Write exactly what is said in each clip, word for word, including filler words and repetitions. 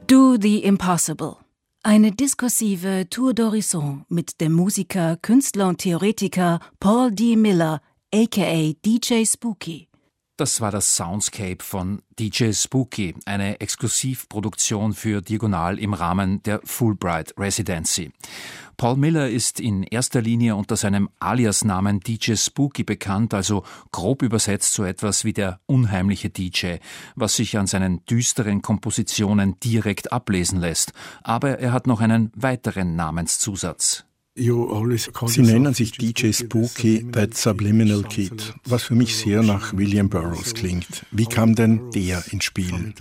Do the Impossible. Eine diskursive Tour d'Horizon mit dem Musiker, Künstler und Theoretiker Paul D. Miller, aka D J Spooky. Das war das Soundscape von D J Spooky, eine Exklusivproduktion für Diagonal im Rahmen der Fulbright Residency. Paul Miller ist in erster Linie unter seinem Aliasnamen D J Spooky bekannt, also grob übersetzt so etwas wie der unheimliche D J, was sich an seinen düsteren Kompositionen direkt ablesen lässt. Aber er hat noch einen weiteren Namenszusatz. Sie nennen sich D J Spooky, That Subliminal Kid, was für mich sehr nach William Burroughs klingt. Wie kam denn der ins Spiel?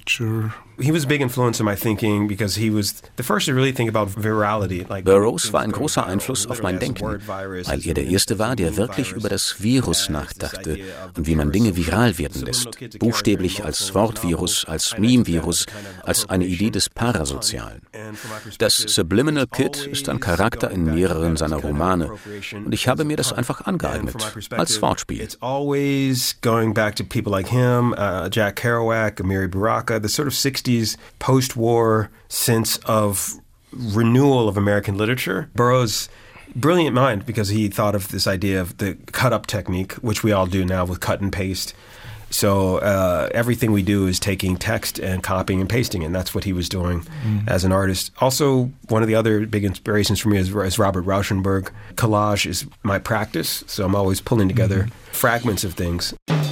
Burroughs war ein großer Einfluss auf mein Denken, weil er der Erste war, der wirklich über das Virus nachdachte und wie man Dinge viral werden lässt, buchstäblich als Wortvirus, als Meme-Virus, als eine Idee des Parasozialen. Das Subliminal Kid ist ein Charakter in mehreren seiner Romane und ich habe mir das einfach angeeignet, als Wortspiel. It's always going back to people like him, uh, Jack Kerouac, Amiri Baraka, the sort of sixties post-war sense of renewal of American literature. Burroughs' brilliant mind, because he thought of this idea of the cut-up technique, which we all do now with cut and paste. So uh, everything we do is taking text and copying and pasting, and that's what he was doing mm. as an artist. Also, one of the other big inspirations for me is, is Robert Rauschenberg. Collage is my practice, so I'm always pulling together mm. fragments of things.